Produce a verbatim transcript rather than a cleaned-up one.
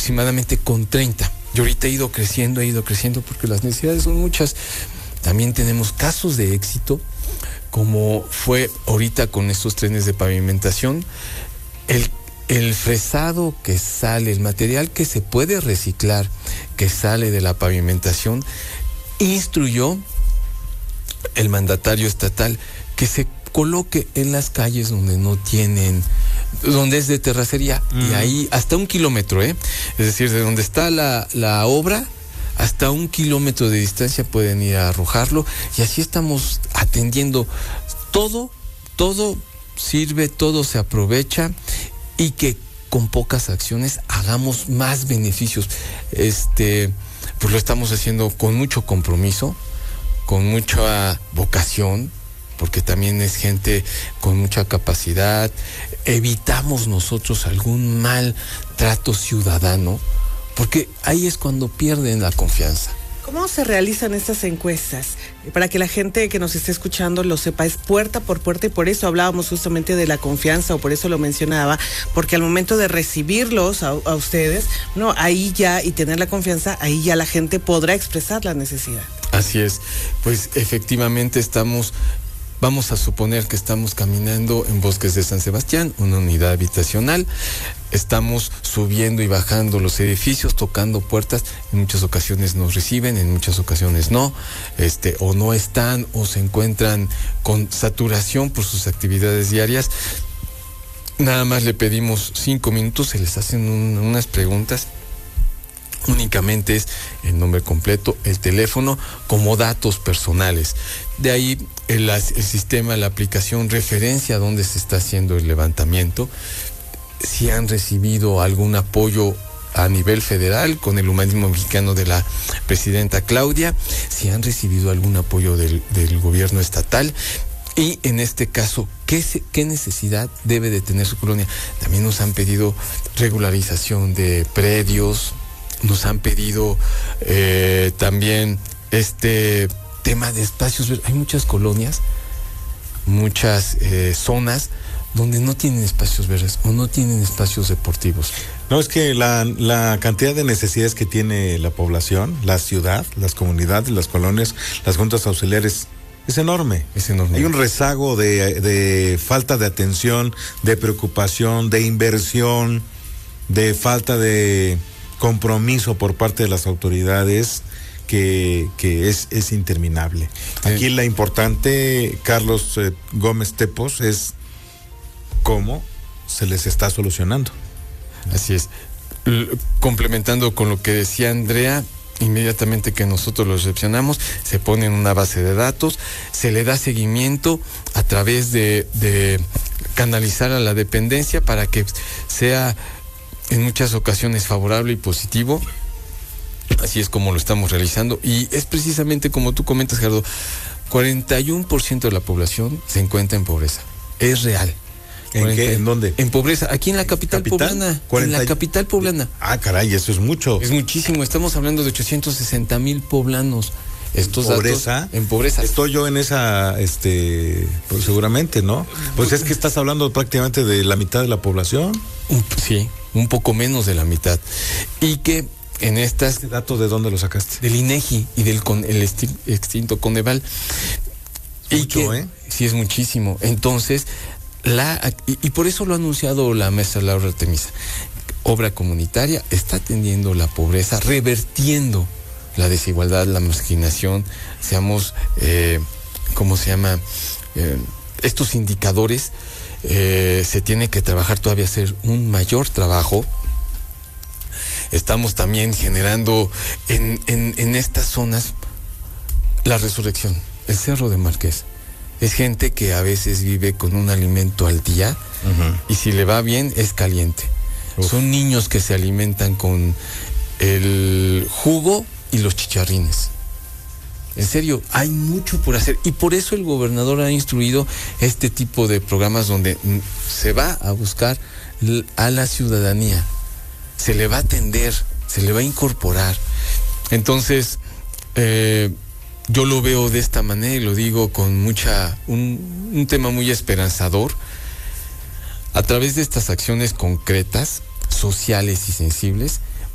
aproximadamente con treinta. Y ahorita he ido creciendo, he ido creciendo porque las necesidades son muchas. También tenemos casos de éxito, como fue ahorita con estos trenes de pavimentación. El, el fresado que sale, el material que se puede reciclar, que sale de la pavimentación, instruyó el mandatario estatal que se coloque en las calles donde no tienen, donde es de terracería, mm. y ahí hasta un kilómetro, ¿eh? Es decir, de donde está la, la obra, hasta un kilómetro de distancia pueden ir a arrojarlo, y así estamos atendiendo. Todo, todo sirve, todo se aprovecha, y que con pocas acciones hagamos más beneficios. Este, pues lo estamos haciendo con mucho compromiso, con mucha vocación, porque también es gente con mucha capacidad. Evitamos nosotros algún mal trato ciudadano, porque ahí es cuando pierden la confianza. ¿Cómo se realizan estas encuestas? Para que la gente que nos esté escuchando lo sepa, es puerta por puerta, y por eso hablábamos justamente de la confianza, o por eso lo mencionaba, porque al momento de recibirlos a, a ustedes, no, ahí ya, y tener la confianza, ahí ya la gente podrá expresar la necesidad. Así es, pues efectivamente estamos... Vamos a suponer que estamos caminando en Bosques de San Sebastián, una unidad habitacional. Estamos subiendo y bajando los edificios, tocando puertas. En muchas ocasiones nos reciben, en muchas ocasiones no. Este, o no están, o se encuentran con saturación por sus actividades diarias. Nada más le pedimos cinco minutos, se les hacen un, unas preguntas. Únicamente es el nombre completo, el teléfono, como datos personales. De ahí el, el sistema, la aplicación referencia a dónde se está haciendo el levantamiento, si han recibido algún apoyo a nivel federal con el humanismo mexicano de la presidenta Claudia, si han recibido algún apoyo del, del gobierno estatal. Y en este caso, ¿qué, se, ¿qué necesidad debe de tener su colonia? También nos han pedido regularización de predios. Nos han pedido eh, también este tema de espacios verdes. Hay muchas colonias, muchas eh, zonas donde no tienen espacios verdes o no tienen espacios deportivos. No, es que la, la cantidad de necesidades que tiene la población, la ciudad, las comunidades, las colonias, las juntas auxiliares, es enorme. Es enorme. Hay un rezago de, de falta de atención, de preocupación, de inversión, de falta de compromiso por parte de las autoridades que, que es, es interminable. Aquí la importante, Carlos eh, Gómez Tepos, es cómo se les está solucionando. Así es. L- complementando con lo que decía Andrea, inmediatamente que nosotros los recepcionamos, se pone en una base de datos, se le da seguimiento a través de, de canalizar a la dependencia para que sea en muchas ocasiones favorable y positivo. Así es como lo estamos realizando, y es precisamente como tú comentas, Gerardo, cuarenta y uno por ciento de la población se encuentra en pobreza. Es real. ¿En cuarenta, qué? ¿En dónde? En pobreza, aquí en la capital, ¿capital? poblana. cuarenta En la capital poblana. Ah, caray, eso es mucho. Es muchísimo, estamos hablando de ochocientos sesenta mil poblanos. Estos pobreza, datos en pobreza. Estoy yo en esa, este, pues seguramente, ¿no? Pues es que estás hablando prácticamente de la mitad de la población. Un, sí, un poco menos de la mitad. Y que en estas... ¿Este dato de dónde lo sacaste? Del INEGI y del con, el esti, extinto Coneval. Y mucho, que, ¿eh? Sí, es muchísimo. Entonces, la y, y por eso lo ha anunciado la maestra Laura Artemisa. Obra comunitaria está atendiendo la pobreza, revertiendo la desigualdad, la marginación, seamos, eh, ¿cómo se llama? Eh, estos indicadores, eh, se tiene que trabajar todavía, hacer un mayor trabajo. Estamos también generando en, en, en estas zonas la resurrección, el Cerro de Marqués. Es gente que a veces vive con un alimento al día, uh-huh. y si le va bien es caliente. Uf. Son niños que se alimentan con el jugo y los chicharrines. En serio, hay mucho por hacer, y por eso el gobernador ha instruido este tipo de programas donde se va a buscar a la ciudadanía, se le va a atender, se le va a incorporar. Entonces, eh, yo lo veo de esta manera y lo digo con mucha, un, un tema muy esperanzador. A través de estas acciones concretas, sociales y sensibles,